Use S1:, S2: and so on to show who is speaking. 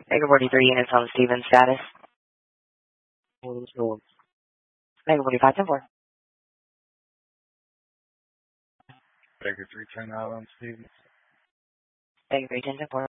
S1: Mega 43 units on Stevens status. Mega 45-10-4.
S2: Mega 310 out on Stevens.
S1: Mega 310-10-4.